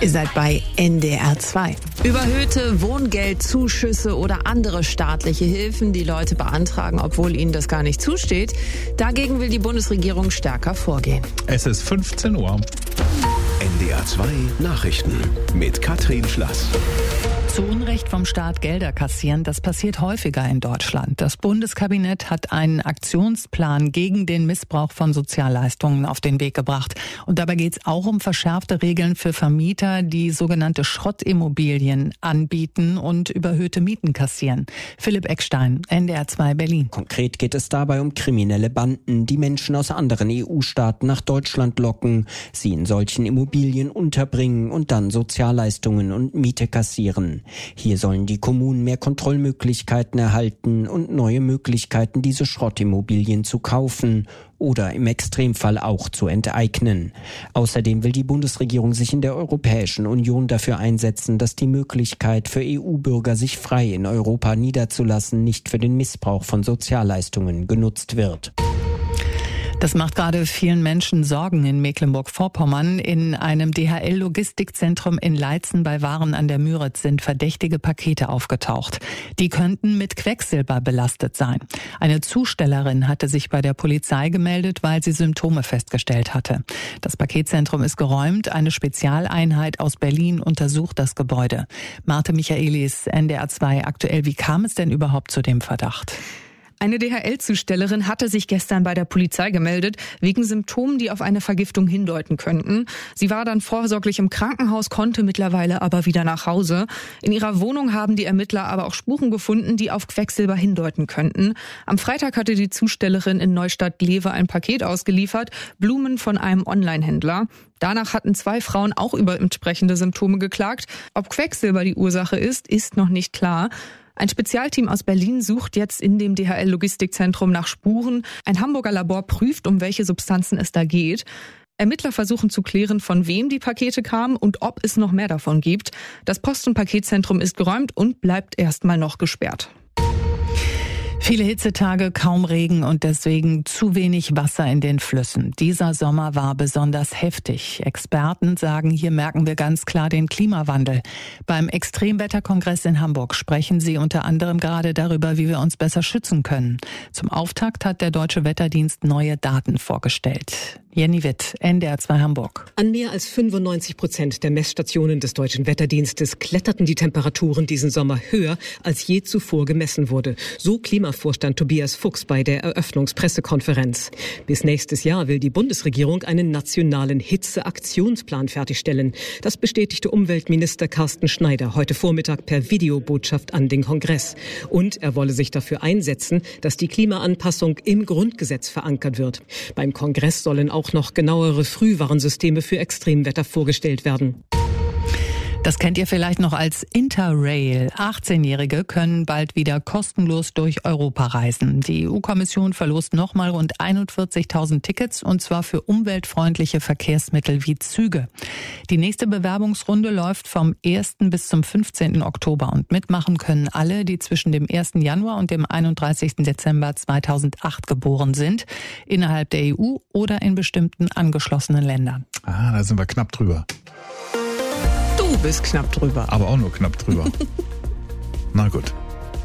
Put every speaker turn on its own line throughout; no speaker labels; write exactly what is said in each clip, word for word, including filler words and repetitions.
Ihr seid bei N D R zwei. Überhöhte Wohngeldzuschüsse oder andere staatliche Hilfen, die Leute beantragen, obwohl ihnen das gar nicht zusteht. Dagegen will die Bundesregierung stärker vorgehen.
Es ist fünfzehn Uhr.
N D R zwei Nachrichten mit Katrin Schlass.
Zu Unrecht vom Staat Gelder kassieren, das passiert häufiger in Deutschland. Das Bundeskabinett hat einen Aktionsplan gegen den Missbrauch von Sozialleistungen auf den Weg gebracht. Und dabei geht es auch um verschärfte Regeln für Vermieter, die sogenannte Schrottimmobilien anbieten und überhöhte Mieten kassieren. Philipp Eckstein, N D R zwei Berlin.
Konkret geht es dabei um kriminelle Banden, die Menschen aus anderen E U-Staaten nach Deutschland locken, sie in solchen Immobilien unterbringen und dann Sozialleistungen und Miete kassieren. Hier sollen die Kommunen mehr Kontrollmöglichkeiten erhalten und neue Möglichkeiten, diese Schrottimmobilien zu kaufen oder im Extremfall auch zu enteignen. Außerdem will die Bundesregierung sich in der Europäischen Union dafür einsetzen, dass die Möglichkeit für E U-Bürger, sich frei in Europa niederzulassen, nicht für den Missbrauch von Sozialleistungen genutzt wird.
Das macht gerade vielen Menschen Sorgen in Mecklenburg-Vorpommern. In einem D H L-Logistikzentrum in Leitzen bei Waren an der Müritz sind verdächtige Pakete aufgetaucht. Die könnten mit Quecksilber belastet sein. Eine Zustellerin hatte sich bei der Polizei gemeldet, weil sie Symptome festgestellt hatte. Das Paketzentrum ist geräumt. Eine Spezialeinheit aus Berlin untersucht das Gebäude. Marte Michaelis, N D R zwei aktuell. Wie kam es denn überhaupt zu dem Verdacht?
Eine D H L-Zustellerin hatte sich gestern bei der Polizei gemeldet, wegen Symptomen, die auf eine Vergiftung hindeuten könnten. Sie war dann vorsorglich im Krankenhaus, konnte mittlerweile aber wieder nach Hause. In ihrer Wohnung haben die Ermittler aber auch Spuren gefunden, die auf Quecksilber hindeuten könnten. Am Freitag hatte die Zustellerin in Neustadt-Glewe ein Paket ausgeliefert, Blumen von einem Online-Händler. Danach hatten zwei Frauen auch über entsprechende Symptome geklagt. Ob Quecksilber die Ursache ist, ist noch nicht klar. Ein Spezialteam aus Berlin sucht jetzt in dem D H L-Logistikzentrum nach Spuren. Ein Hamburger Labor prüft, um welche Substanzen es da geht. Ermittler versuchen zu klären, von wem die Pakete kamen und ob es noch mehr davon gibt. Das Post- und Paketzentrum ist geräumt und bleibt erstmal noch gesperrt.
Viele Hitzetage, kaum Regen und deswegen zu wenig Wasser in den Flüssen. Dieser Sommer war besonders heftig. Experten sagen, hier merken wir ganz klar den Klimawandel. Beim Extremwetterkongress in Hamburg sprechen sie unter anderem gerade darüber, wie wir uns besser schützen können. Zum Auftakt hat der Deutsche Wetterdienst neue Daten vorgestellt. Jenny Witt, N D R zwei Hamburg.
An mehr als fünfundneunzig Prozent der Messstationen des Deutschen Wetterdienstes kletterten die Temperaturen diesen Sommer höher, als je zuvor gemessen wurde. So Klimavorstand Tobias Fuchs bei der Eröffnungspressekonferenz. Bis nächstes Jahr will die Bundesregierung einen nationalen Hitzeaktionsplan fertigstellen. Das bestätigte Umweltminister Carsten Schneider heute Vormittag per Videobotschaft an den Kongress. Und er wolle sich dafür einsetzen, dass die Klimaanpassung im Grundgesetz verankert wird. Beim Kongress sollen auch auch noch genauere Frühwarnsysteme für Extremwetter vorgestellt werden.
Das kennt ihr vielleicht noch als Interrail. achtzehnjährige können bald wieder kostenlos durch Europa reisen. Die E U-Kommission verlost nochmal rund einundvierzigtausend Tickets, und zwar für umweltfreundliche Verkehrsmittel wie Züge. Die nächste Bewerbungsrunde läuft vom ersten bis zum fünfzehnten Oktober und mitmachen können alle, die zwischen dem ersten Januar und dem einunddreißigsten Dezember zweitausendacht geboren sind, innerhalb der E U oder in bestimmten angeschlossenen Ländern.
Ah, da sind wir knapp drüber.
Du bist knapp drüber.
Aber auch nur knapp drüber. Na gut.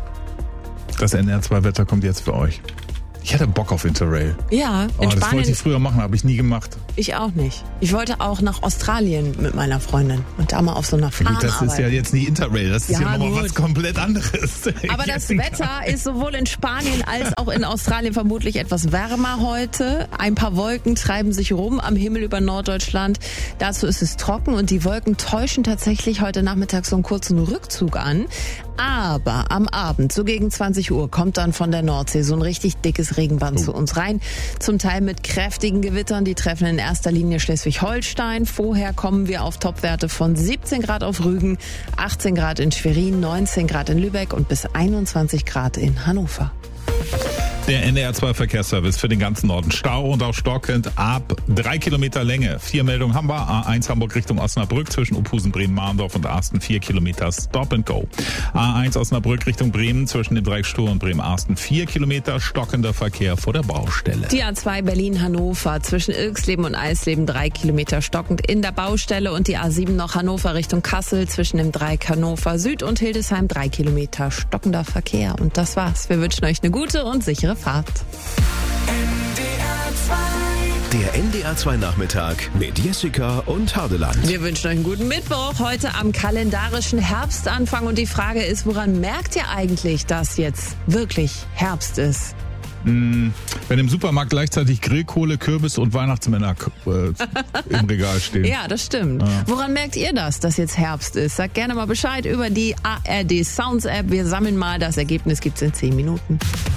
Das N D R zwei Wetter kommt jetzt für euch. Ich hatte Bock auf Interrail.
Ja, in
oh, das
Spanien.
wollte ich früher machen, habe ich nie gemacht.
Ich auch nicht. Ich wollte auch nach Australien mit meiner Freundin und da mal auf so einer Farm
Gut, das
arbeiten.
ist ja jetzt nicht Interrail, das ist ja, ja nochmal was komplett anderes.
Aber das Wetter ist sowohl in Spanien als auch in Australien vermutlich etwas wärmer heute. Ein paar Wolken treiben sich rum am Himmel über Norddeutschland. Dazu ist es trocken und die Wolken täuschen tatsächlich heute Nachmittag so einen kurzen Rückzug an. Aber am Abend, so gegen zwanzig Uhr, kommt dann von der Nordsee so ein richtig dickes Regenband oh. zu uns rein. Zum Teil mit kräftigen Gewittern, die treffen in erster Linie Schleswig-Holstein. Vorher kommen wir auf Topwerte von siebzehn Grad auf Rügen, achtzehn Grad in Schwerin, neunzehn Grad in Lübeck und bis einundzwanzig Grad in Hannover.
Der N D R zwei Verkehrsservice für den ganzen Norden. Stau und auch stockend ab drei Kilometer Länge. Vier Meldungen haben wir. A eins Hamburg Richtung Osnabrück zwischen Uphusen, Bremen, Mahndorf und Arsten. Vier Kilometer Stop and Go. A eins Osnabrück Richtung Bremen zwischen dem Dreieck Stur und Bremen-Arsten. Vier Kilometer stockender Verkehr vor der Baustelle.
Die A zwei Berlin-Hannover zwischen Ilksleben und Eisleben. Drei Kilometer stockend in der Baustelle. Und die A sieben noch Hannover Richtung Kassel zwischen dem Dreieck Hannover Süd und Hildesheim. Drei Kilometer stockender Verkehr. Und das war's. Wir wünschen euch eine gute und sichere Fahrt.
Der N D R zwei Nachmittag mit Jessica und Hardeland.
Wir wünschen euch einen guten Mittwoch, heute am kalendarischen Herbstanfang. Und die Frage ist, woran merkt ihr eigentlich, dass jetzt wirklich Herbst ist?
Hm, wenn im Supermarkt gleichzeitig Grillkohle, Kürbis und Weihnachtsmänner äh, im Regal stehen.
Ja, das stimmt.
Ja.
Woran merkt ihr das, dass jetzt Herbst ist? Sagt gerne mal Bescheid über die A R D Sounds App. Wir sammeln mal. Das Ergebnis gibt's in zehn Minuten.